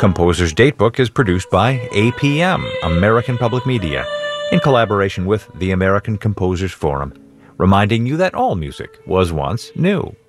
Composer's Datebook is produced by APM, American Public Media, in collaboration with the American Composers Forum, reminding you that all music was once new.